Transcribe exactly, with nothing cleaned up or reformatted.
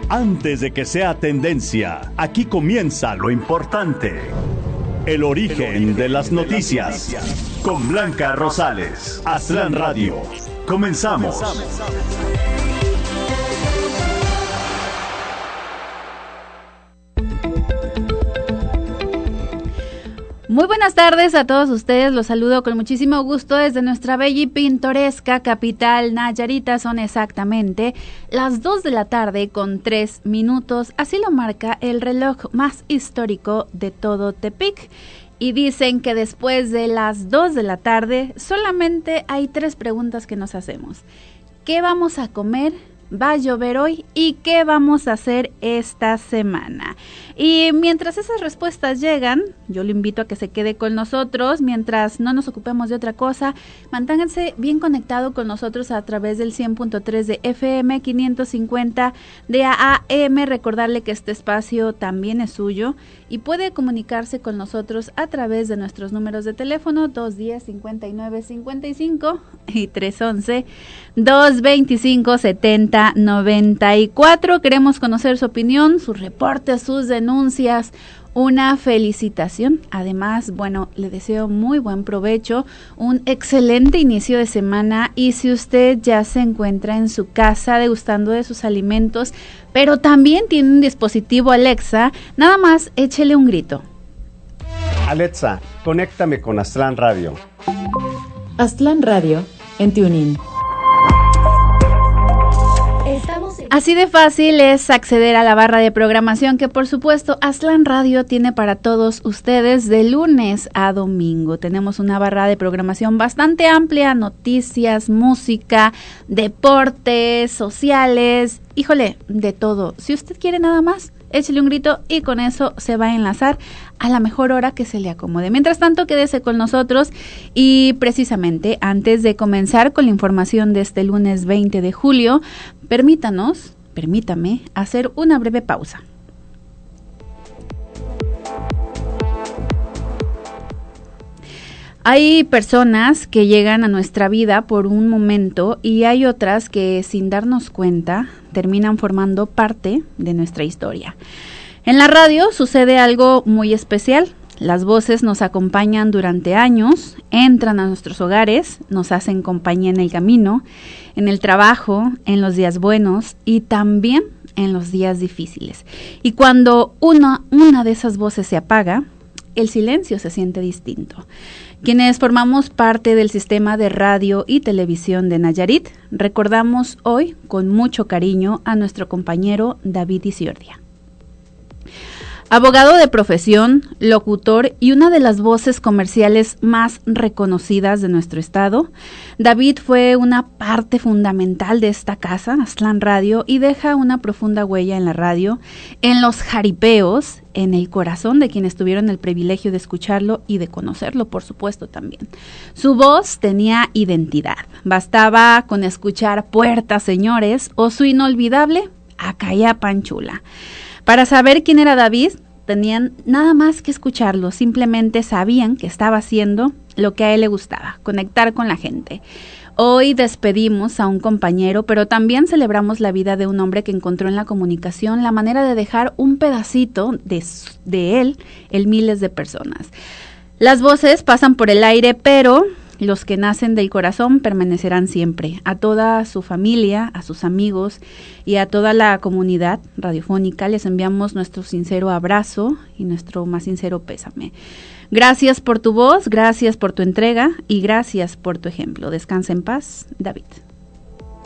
Antes de que sea tendencia, aquí comienza lo importante. El origen, El origen de las noticias. De las noticias. Con Blanca Rosales. Aztlán Radio. Comenzamos. Comenzamos. Muy buenas tardes a todos ustedes, los saludo con muchísimo gusto desde nuestra bella y pintoresca capital Nayarita. Son exactamente las dos de la tarde con tres minutos, así lo marca el reloj más histórico de todo Tepic. Y dicen que después de las dos de la tarde solamente hay tres preguntas que nos hacemos. ¿Qué vamos a comer? ¿Va a llover hoy? ¿Y qué vamos a hacer esta semana? Y mientras esas respuestas llegan, yo lo invito a que se quede con nosotros, mientras no nos ocupemos de otra cosa. Manténganse bien conectado con nosotros a través del cien punto tres de F M, quinientos cincuenta de A M. Recordarle que este espacio también es suyo y puede comunicarse con nosotros a través de nuestros números de teléfono dos diez, cincuenta y nueve, cincuenta y cinco y tres once, dos veinticinco, setenta, noventa y cuatro. Queremos conocer su opinión, sus reportes, sus denuncias, una felicitación. Además, bueno, le deseo muy buen provecho, un excelente inicio de semana, y si usted ya se encuentra en su casa degustando de sus alimentos, pero también tiene un dispositivo Alexa, nada más échele un grito. Alexa, conéctame con Aztlán Radio. Aztlán Radio en TuneIn. Así de fácil es acceder a la barra de programación que, por supuesto, Aztlán Radio tiene para todos ustedes de lunes a domingo. Tenemos una barra de programación bastante amplia, noticias, música, deportes, sociales, híjole, de todo. Si usted quiere nada más, échele un grito y con eso se va a enlazar a la mejor hora que se le acomode. Mientras tanto, quédese con nosotros y precisamente antes de comenzar con la información de este lunes veinte de julio, permítanos, permítame hacer una breve pausa. Hay personas que llegan a nuestra vida por un momento y hay otras que, sin darnos cuenta, terminan formando parte de nuestra historia. En la radio sucede algo muy especial. Las voces nos acompañan durante años, entran a nuestros hogares, nos hacen compañía en el camino, en el trabajo, en los días buenos y también en los días difíciles. Y cuando una, una de esas voces se apaga, el silencio se siente distinto. Quienes formamos parte del sistema de radio y televisión de Nayarit, recordamos hoy con mucho cariño a nuestro compañero David Isiordia. Abogado de profesión, locutor y una de las voces comerciales más reconocidas de nuestro estado, David fue una parte fundamental de esta casa, Aztlán Radio, y deja una profunda huella en la radio, en los jaripeos, en el corazón de quienes tuvieron el privilegio de escucharlo y de conocerlo, por supuesto, también. Su voz tenía identidad. Bastaba con escuchar Puertas, señores, o su inolvidable Acaya Panchula. Para saber quién era David, tenían nada más que escucharlo, simplemente sabían que estaba haciendo lo que a él le gustaba, conectar con la gente. Hoy despedimos a un compañero, pero también celebramos la vida de un hombre que encontró en la comunicación la manera de dejar un pedacito de, de él en miles de personas. Las voces pasan por el aire, pero los que nacen del corazón permanecerán siempre. A toda su familia, a sus amigos y a toda la comunidad radiofónica les enviamos nuestro sincero abrazo y nuestro más sincero pésame. Gracias por tu voz, gracias por tu entrega y gracias por tu ejemplo. Descansa en paz, David.